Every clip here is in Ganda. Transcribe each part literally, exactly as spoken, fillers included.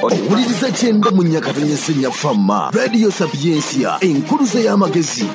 owuliriza kyenda mu nnyakatto y'essenya Fama Radio Sapiensia enkuluze y'amagezi.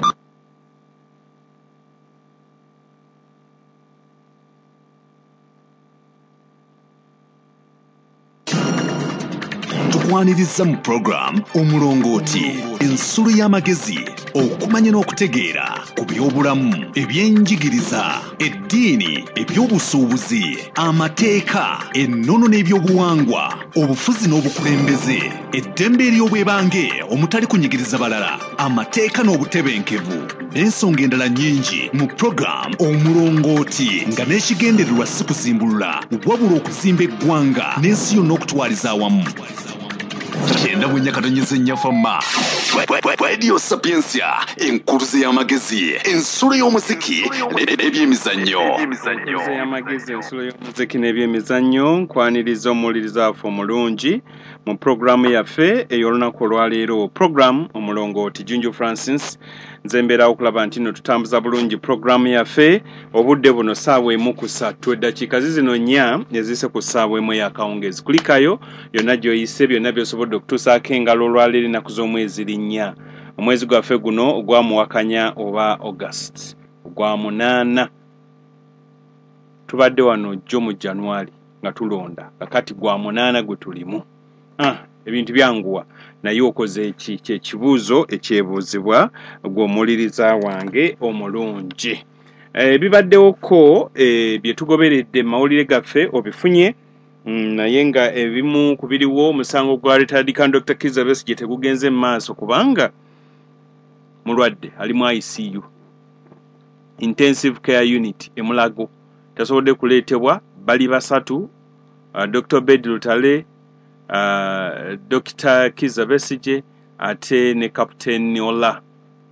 Tukwaniriza mu program omulongooti ensolo y'amagezi okumanya n'okutegeera ku by'obulamu ebyenjigiriza eddiini ebyobusuubuzi amateeka ennono n'ebyobuwangwa obufuzi n'obukulembeze eddembe ery'obwebange omutali kunyigiriza balala amateeka n'obutebenkevu n'ensonga endala nnyingi mu program omulongooti nga n'ekigendererwa si kuzimbulula wabula okuzimba eggwanga n'ensi yonna okutwaliza awamu. Kyenda mu nnyakatto y'essenya Fama Radio Sapiensia enkuluze y'amagezi ensolo y'omuziki n'ebyemizannyo. Enkuluze y'amagezi ensolo y'omuziki n'ebyemizannyo nkwaniriza omuwuliriza waffe omulungi mu programu yaffe ey'olunaku olwaleero. Programu omulongooti Junju Francis nze mbeera okulaba nti no tutambuza bulungi programu yaffe obudde buno ssaawa emu ku ssatu eddakiika zizino nnya ezise ku ssaawa emu ey'akawungeezi. Kulikayo yonna gy'oyise byonna by'osobodde okutuusaako engalo olwaleero ennaku z'omwezi linnya. Omwezi gwaffe guno ogwamuwakanya oba August ogwa munaana. Tubadde wano jjo mu January nga tulonda kakati gwa munaana gwe tulimu. Ah, ebintu byanguwa naye okoze eki kyekibuuzo ekyebuuzibwa gw'omuwuliriza wange omulungi. Ebibaddewoko e, bye tugoberedde mawulire gaffe obifunye mm, naye nga ebimu kubiriwo omusango gwa retired Canon Doctor Kizza Besigye tegugenze mu maaso kubanga mulwadde ali mu I C U intensive care unit e Mulago tasobodde kuleetebwa bali basatu uh, Doctor Bed Lutale uh, Doctor Kizza Besigye ate ne Captain Ola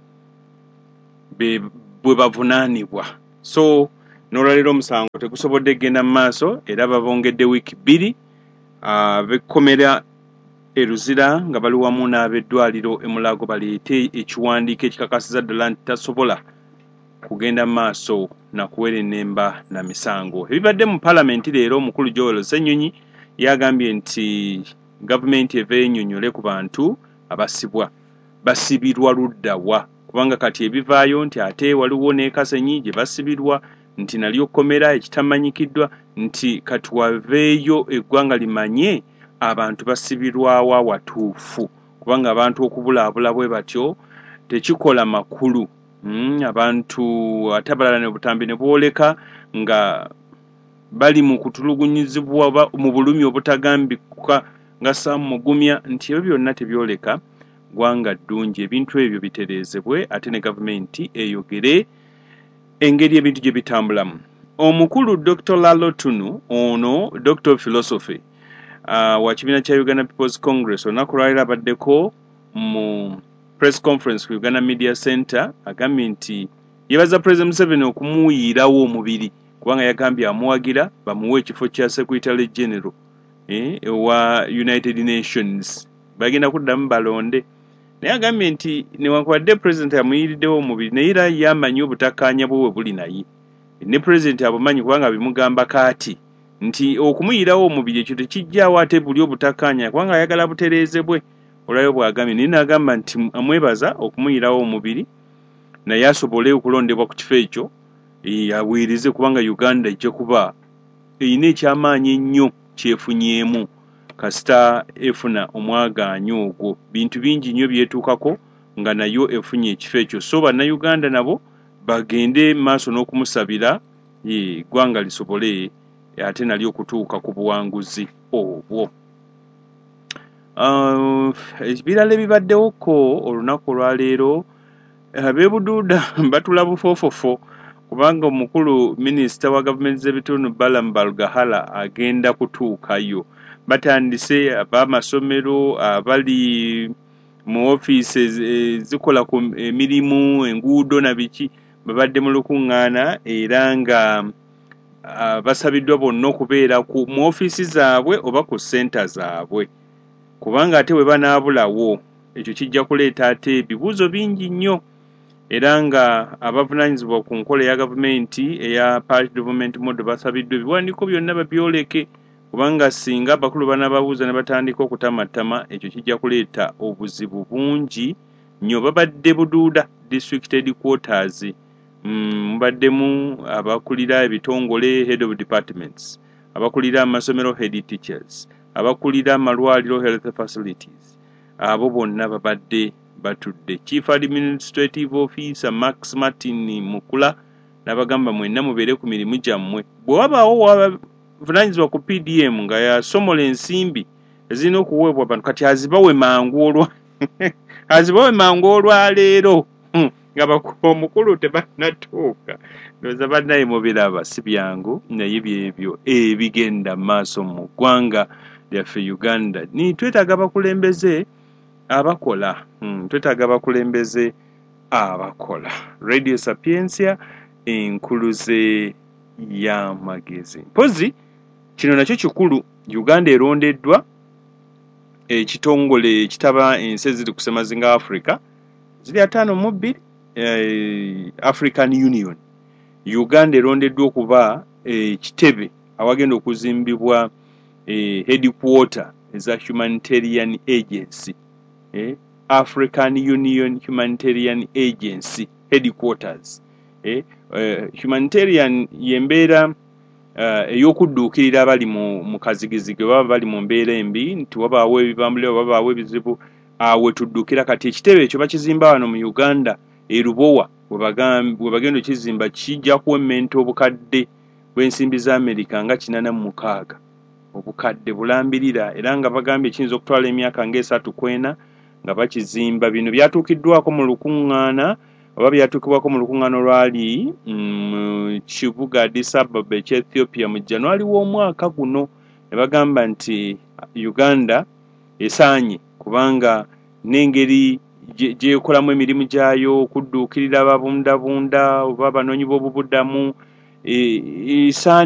be bwe bavunaanibwa. So n'olwaleero omusango tegusobodde genda mu maaso era babongedde wiiki bbiri uh, bekomera eruzira nga bali wamu n'abeddwaliro e Mulago baleete ekiwandiiko ekikakasiza ddala nti tasobola kugenda mu maaso na kuwera ennemba na misango. Ebibadde mu paalamenti leero omukulu Joel Ssenyonyi yagambye nti gavumenti eva ennyonnyole ku bantu abasibwa basibirwa luddawa kubanga kati ebivaayo nti ate waliwo n'ekasenyi gye basibirwa nti nalyo kkomera ekitamanyikiddwa nti kati waveeyo eggwanga limanye abantu basibirwawa watuufu kubanga abantu okubulaabula bwe batyo tekikola makulu. Mm, abantu ate abalala ne butambi ne bwoleka nga bali mu kutulugunyizibwa mu bulumi obutagambika nga saamugumya nti ebyo byonna tebyoleka gwanga ddungi ebintu ebyo bitereezebwe ate ne gavumenti eyogere engeri ebintu gye bitambulamu. Omukulu Doctor Lalo Tunu ono Doctor of Philosophy uh, wa kibiina kya Uganda People's Congress olunaku lwaliro abaddeko mu press conference ku Uganda Media Center agambye nti yebaza President Museveni okumuyiirawo omubiri kubanga yagambye amuwagira bamuwe ekifo kya Secretary General eh, wa United Nations bagenda kuddamu balonde. Naye agambye nti newankubadde President amuyiiriddewo omubiri naye era yamanyi obutakkaanya bwe bwe buli naye ne President abumanyi kubanga bimugamba kaati nti okumuyiirawo omubiri ekyo tekijjaawo ate buli obutakkaanya kubanga ayagala butereezebwe. Olwayo bw'agambye naye n'agamba nti amwebaza okumuyiirawo omubiri naye asobole okulondebwa ku kifo ekyo awirize kubanga Uganda ejja kuba eyina ekyamaanyi ennyo kyefunyeemu kasita efuna omwagaanyo ogwo. Bintu bingi nnyo byetuukako nga nayo efunye ekifo ekyo. So bannayuganda nabo bagende maaso n'okumusabira eggwanga lisobole ate nalyo okutuuka ku buwanguzi obwo. Uh, ebirala ebibaddewoko olunaku olwaleero abeebuduuda batula bufoofofo kubanga omukulu minisita wa gavumenti z'ebitundu Balaam Balugahala agenda kutuukayo. Batandise ab'amasomero abali mu ofiisi zikola ku emirimu enguudo na biki babadde mu lukuŋŋaana era nga uh, basabiddwa bonna okubeera mu ofiisi zaabwe oba ku ssenta zaabwe kubanga ate bwe banaabulawo ekyo kijja kuleeta ate ebibuuzo bingi nnyo era nga abavunaanyizibwa ku nkola ya gavumenti eya party development model basabiddwa ebiwandiiko byonna babyoleke kubanga singa abakulu banababuuza ne batandika okutamatama ekyo kijja kuleeta obuzibu bungi nnyo. Babadde Buduuda district headquarters mubaddemu mm, abakulira ebitongole head of departments, abakulira amasomero head teachers, abakulira amalwaliro health facilities, abo bonna babadde batudde. Chief Administrative Officer Max Martin Mukula nabagamba mwenna mubeere ku mirimu gyammwe. Bwe wabaawo wavunanyizibwa ku P D M nga yasomola ensimbi ezirina okuweebwa abantu kati azibawe mangu olwa azibawe mangu olwaleero nga omukulu tebannatuuka. Ndowooza bannaye mubiraba si byangu naye byebyo ebigenda maaso mu ggwanga lyaffe Uganda. Ni twetaaga abakulembeze abakola hmm, twetaaga abakulembeze abakola. Radio Sapientia enkuluze y'amagezi. Mpozi kino nakyo kikulu. Uganda erondeddwa ekitongole ekitaba ensi eziri ku ssemazinga Africa ziri ataano mu bbiri eh, African Union. Uganda erondeddwa okuba ekitebe eh, awagenda okuzimbibwa eh, headquarter eza Humanitarian Agency eh, African Union Humanitarian Agency headquarters. Eh, uh, humanitarian yembeera uh, ey'okudduukirira abali mu, mu kazigizige baba bali mu mbeera embi nti wabaawo ebibambuliro wabaawo ebizibu awe tudduukira. Kati ekitebe ekyo bakizimba wano mu Uganda e Lubowa we bagenda okizimba kijja kuwemmenta obukadde bw'ensimbi za Amerika nga kinaana mu mukaaga obukadde bulambirira, era nga bagambye kiyinza okutwala emyaka ng'esatu kwena nga bakizimba. Bino byatuukiddwako mu lukuŋŋaana oba byatuukibwako mu lukuŋŋaana olwali mu kibuga Addis Ababa ekya Ethiopia mu January w'omwaka guno. Ne bagamba nti Uganda esaanye kubanga n'engeri gyekolamu emirimu gyayo okudduukirira ababundabunda oba abanoonyi b'obubuddamu esaanye